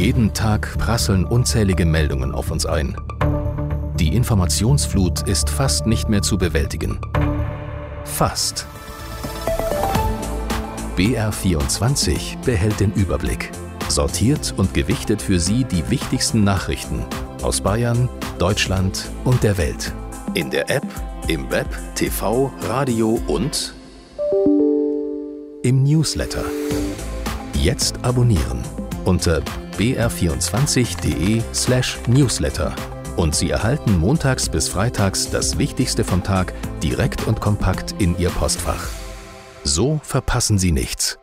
Jeden Tag prasseln unzählige Meldungen auf uns ein. Die Informationsflut ist fast nicht mehr zu bewältigen. Fast. BR24 behält den Überblick, sortiert und gewichtet für Sie die wichtigsten Nachrichten aus Bayern, Deutschland und der Welt. In der App, im Web, TV, Radio und im Newsletter. Jetzt abonnieren unter br24.de/Newsletter und Sie erhalten montags bis freitags das Wichtigste vom Tag direkt und kompakt in Ihr Postfach. So verpassen Sie nichts.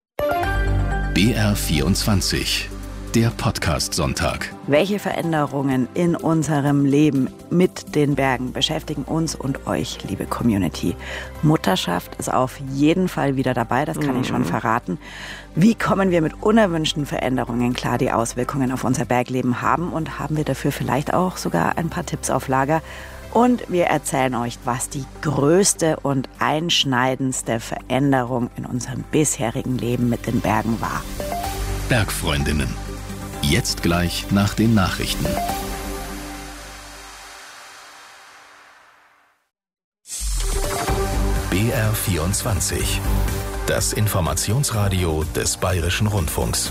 BR24, der Podcast-Sonntag. Welche Veränderungen in unserem Leben mit den Bergen beschäftigen uns und euch, liebe Community? Mutterschaft ist auf jeden Fall wieder dabei, das kann ich schon verraten. Wie kommen wir mit unerwünschten Veränderungen klar, die Auswirkungen auf unser Bergleben haben? Und haben wir dafür vielleicht auch sogar ein paar Tipps auf Lager? Und wir erzählen euch, was die größte und einschneidendste Veränderung in unserem bisherigen Leben mit den Bergen war. Bergfreundinnen. Jetzt gleich nach den Nachrichten. BR24. Das Informationsradio des Bayerischen Rundfunks.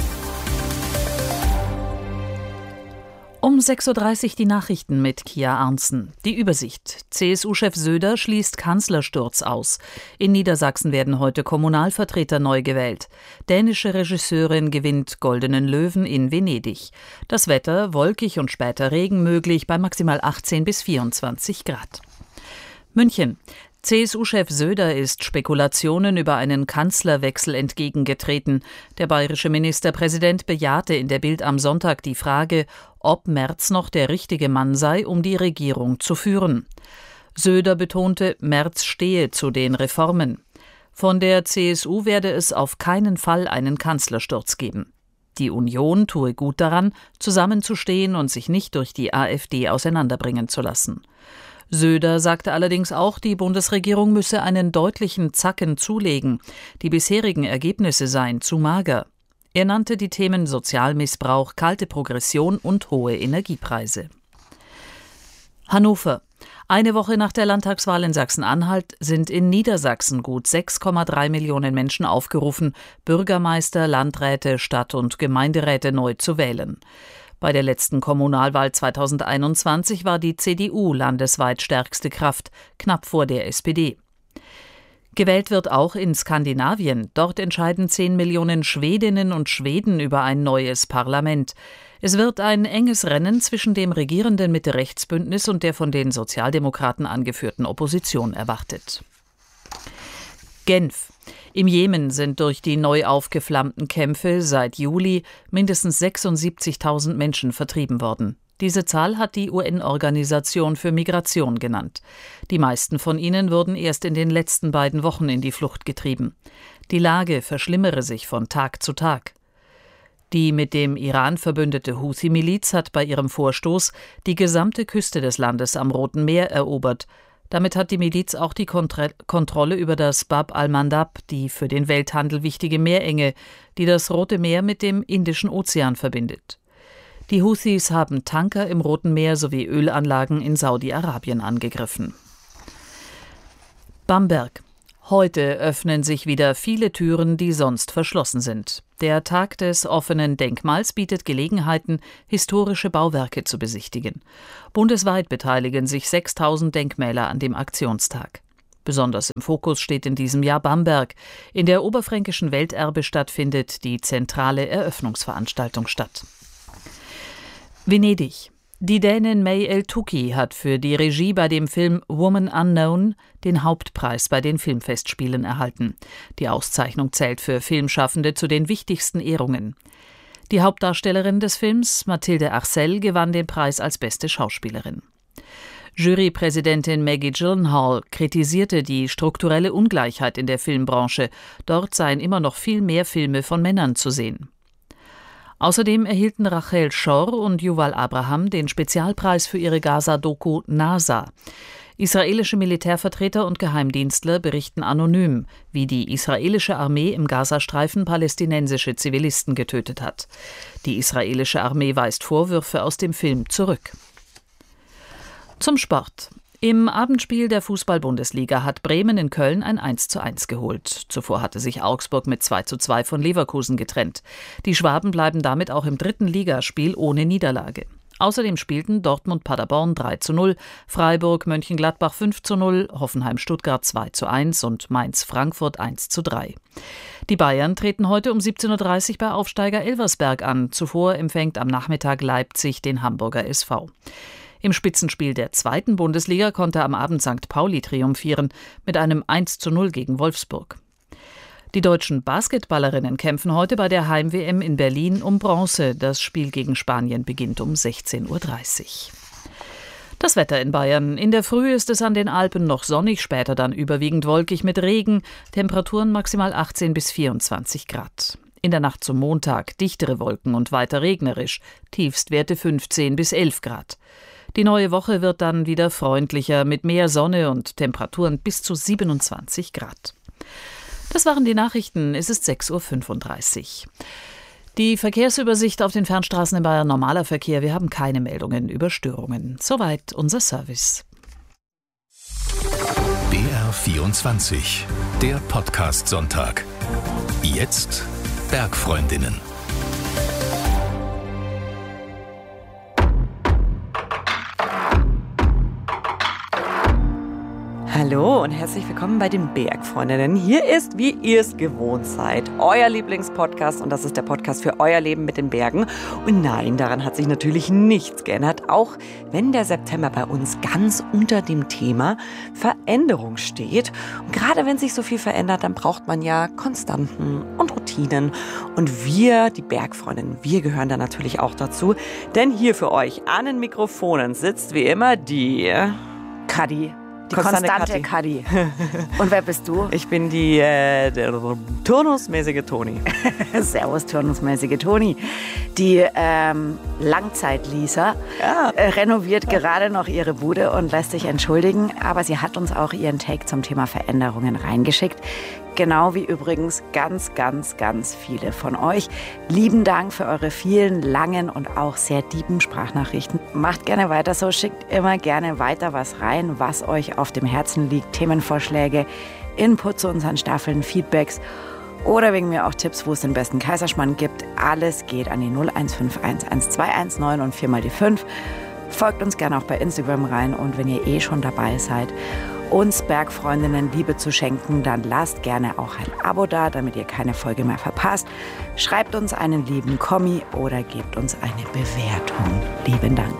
Um 6.30 Uhr die Nachrichten mit Kia Arntzen. Die Übersicht. CSU-Chef Söder schließt Kanzlersturz aus. In Niedersachsen werden heute Kommunalvertreter neu gewählt. Dänische Regisseurin gewinnt Goldenen Löwen in Venedig. Das Wetter wolkig und später Regen möglich bei maximal 18 bis 24 Grad. München. CSU-Chef Söder ist Spekulationen über einen Kanzlerwechsel entgegengetreten. Der bayerische Ministerpräsident bejahte in der Bild am Sonntag die Frage, ob Merz noch der richtige Mann sei, um die Regierung zu führen. Söder betonte, Merz stehe zu den Reformen. Von der CSU werde es auf keinen Fall einen Kanzlersturz geben. Die Union tue gut daran, zusammenzustehen und sich nicht durch die AfD auseinanderbringen zu lassen. Söder sagte allerdings auch, die Bundesregierung müsse einen deutlichen Zacken zulegen. Die bisherigen Ergebnisse seien zu mager. Er nannte die Themen Sozialmissbrauch, kalte Progression und hohe Energiepreise. Hannover. Eine Woche nach der Landtagswahl in Sachsen-Anhalt sind in Niedersachsen gut 6,3 Millionen Menschen aufgerufen, Bürgermeister, Landräte, Stadt- und Gemeinderäte neu zu wählen. Bei der letzten Kommunalwahl 2021 war die CDU landesweit stärkste Kraft, knapp vor der SPD. Gewählt wird auch in Skandinavien. Dort entscheiden 10 Millionen Schwedinnen und Schweden über ein neues Parlament. Es wird ein enges Rennen zwischen dem regierenden Mitte-Rechts-Bündnis und der von den Sozialdemokraten angeführten Opposition erwartet. Genf. Im Jemen sind durch die neu aufgeflammten Kämpfe seit Juli mindestens 76.000 Menschen vertrieben worden. Diese Zahl hat die UN-Organisation für Migration genannt. Die meisten von ihnen wurden erst in den letzten beiden Wochen in die Flucht getrieben. Die Lage verschlimmere sich von Tag zu Tag. Die mit dem Iran verbündete Houthi-Miliz hat bei ihrem Vorstoß die gesamte Küste des Landes am Roten Meer erobert. Damit hat die Miliz auch die Kontrolle über das Bab al-Mandab, die für den Welthandel wichtige Meerenge, die das Rote Meer mit dem Indischen Ozean verbindet. Die Houthis haben Tanker im Roten Meer sowie Ölanlagen in Saudi-Arabien angegriffen. Bamberg. Heute öffnen sich wieder viele Türen, die sonst verschlossen sind. Der Tag des offenen Denkmals bietet Gelegenheiten, historische Bauwerke zu besichtigen. Bundesweit beteiligen sich 6.000 Denkmäler an dem Aktionstag. Besonders im Fokus steht in diesem Jahr Bamberg. In der oberfränkischen Welterbestadt findet die zentrale Eröffnungsveranstaltung statt. Venedig. Die Dänin May El-Touki hat für die Regie bei dem Film Woman Unknown den Hauptpreis bei den Filmfestspielen erhalten. Die Auszeichnung zählt für Filmschaffende zu den wichtigsten Ehrungen. Die Hauptdarstellerin des Films, Mathilde Arcel, gewann den Preis als beste Schauspielerin. Jurypräsidentin Maggie Gyllenhaal kritisierte die strukturelle Ungleichheit in der Filmbranche. Dort seien immer noch viel mehr Filme von Männern zu sehen. Außerdem erhielten Rachel Schor und Yuval Abraham den Spezialpreis für ihre Gaza-Doku NASA. Israelische Militärvertreter und Geheimdienstler berichten anonym, wie die israelische Armee im Gazastreifen palästinensische Zivilisten getötet hat. Die israelische Armee weist Vorwürfe aus dem Film zurück. Zum Sport. Im Abendspiel der Fußball-Bundesliga hat Bremen in Köln ein 1:1 geholt. Zuvor hatte sich Augsburg mit 2:2 von Leverkusen getrennt. Die Schwaben bleiben damit auch im 3. Ligaspiel ohne Niederlage. Außerdem spielten Dortmund-Paderborn 3:0, Freiburg-Mönchengladbach 5:0, Hoffenheim-Stuttgart 2:1 und Mainz-Frankfurt 1:3. Die Bayern treten heute um 17:30 Uhr bei Aufsteiger Elversberg an. Zuvor empfängt am Nachmittag Leipzig den Hamburger SV. Im Spitzenspiel der 2. Bundesliga konnte am Abend St. Pauli triumphieren mit einem 1:0 gegen Wolfsburg. Die deutschen Basketballerinnen kämpfen heute bei der Heim-WM in Berlin um Bronze. Das Spiel gegen Spanien beginnt um 16:30 Uhr. Das Wetter in Bayern. In der Früh ist es an den Alpen noch sonnig, später dann überwiegend wolkig mit Regen. Temperaturen maximal 18 bis 24 Grad. In der Nacht zum Montag dichtere Wolken und weiter regnerisch. Tiefstwerte 15 bis 11 Grad. Die neue Woche wird dann wieder freundlicher mit mehr Sonne und Temperaturen bis zu 27 Grad. Das waren die Nachrichten. Es ist 6:35 Uhr. Die Verkehrsübersicht auf den Fernstraßen in Bayern, normaler Verkehr. Wir haben keine Meldungen über Störungen. Soweit unser Service. BR24, der Podcast-Sonntag. Jetzt Bergfreundinnen. Hallo und herzlich willkommen bei den Bergfreundinnen. Hier ist, wie ihr es gewohnt seid, euer Lieblingspodcast und das ist der Podcast für euer Leben mit den Bergen. Und nein, daran hat sich natürlich nichts geändert, auch wenn der September bei uns ganz unter dem Thema Veränderung steht. Und gerade wenn sich so viel verändert, dann braucht man ja Konstanten und Routinen. Und wir, die Bergfreundinnen, wir gehören da natürlich auch dazu. Denn hier für euch an den Mikrofonen sitzt wie immer die Kadi. Die konstante Kadi. Und wer bist du? Ich bin die turnusmäßige Toni. Servus, turnusmäßige Toni. Die Langzeit-Lisa renoviert gerade noch ihre Bude und lässt sich entschuldigen. Aber sie hat uns auch ihren Take zum Thema Veränderungen reingeschickt. Genau wie übrigens ganz, ganz, ganz viele von euch. Lieben Dank für eure vielen langen und auch sehr tiefen Sprachnachrichten. Macht gerne weiter so, schickt immer gerne weiter was rein, was euch auf dem Herzen liegt. Themenvorschläge, Input zu unseren Staffeln, Feedbacks oder wegen mir auch Tipps, wo es den besten Kaiserschmarrn gibt. Alles geht an die 0151 1219 und 4 mal die 5. Folgt uns gerne auch bei Instagram rein und wenn ihr schon dabei seid, uns Bergfreundinnen Liebe zu schenken, dann lasst gerne auch ein Abo da, damit ihr keine Folge mehr verpasst. Schreibt uns einen lieben Kommi oder gebt uns eine Bewertung. Lieben Dank.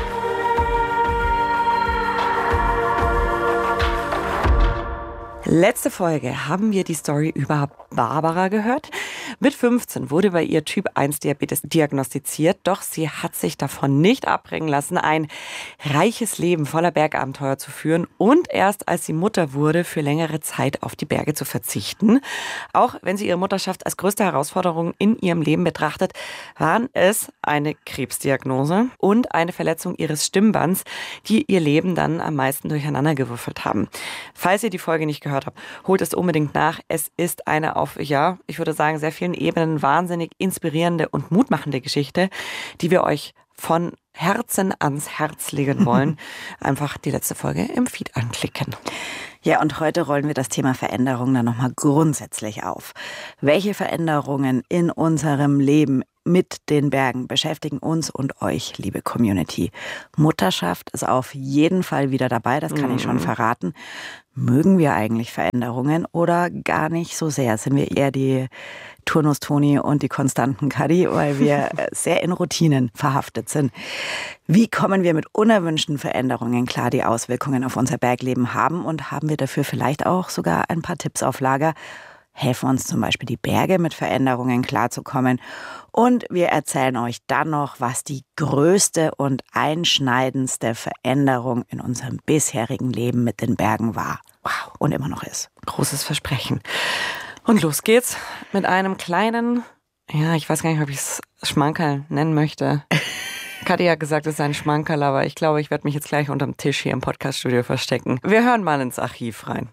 Letzte Folge haben wir die Story über Barbara gehört. Mit 15 wurde bei ihr Typ 1 Diabetes diagnostiziert, doch sie hat sich davon nicht abbringen lassen, ein reiches Leben voller Bergabenteuer zu führen und erst als sie Mutter wurde, für längere Zeit auf die Berge zu verzichten. Auch wenn sie ihre Mutterschaft als größte Herausforderung in ihrem Leben betrachtet, waren es eine Krebsdiagnose und eine Verletzung ihres Stimmbands, die ihr Leben dann am meisten durcheinandergewürfelt haben. Falls ihr die Folge nicht gehört habt, holt es unbedingt nach. Es ist eine auf, ich würde sagen, sehr vielen Ebenen wahnsinnig inspirierende und mutmachende Geschichte, die wir euch von Herzen ans Herz legen wollen. Einfach die letzte Folge im Feed anklicken. Ja, und heute rollen wir das Thema Veränderung dann nochmal grundsätzlich auf. Welche Veränderungen in unserem Leben mit den Bergen beschäftigen uns und euch, liebe Community? Mutterschaft ist auf jeden Fall wieder dabei, das kann ich schon verraten. Mögen wir eigentlich Veränderungen oder gar nicht so sehr? Sind wir eher die Turnus-Toni und die konstanten Kadi, weil wir sehr in Routinen verhaftet sind? Wie kommen wir mit unerwünschten Veränderungen klar, die Auswirkungen auf unser Bergleben haben? Und haben wir dafür vielleicht auch sogar ein paar Tipps auf Lager? Helfen uns zum Beispiel die Berge, mit Veränderungen klarzukommen. Und wir erzählen euch dann noch, was die größte und einschneidendste Veränderung in unserem bisherigen Leben mit den Bergen war. Wow, und immer noch ist. Großes Versprechen. Und los geht's mit einem kleinen, ich weiß gar nicht, ob ich es Schmankerl nennen möchte. Kathi hat gesagt, es ist ein Schmankerl, aber ich glaube, ich werde mich jetzt gleich unterm Tisch hier im Podcaststudio verstecken. Wir hören mal ins Archiv rein.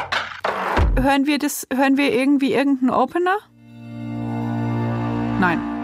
Hören wir irgendwie irgendeinen Opener? Nein.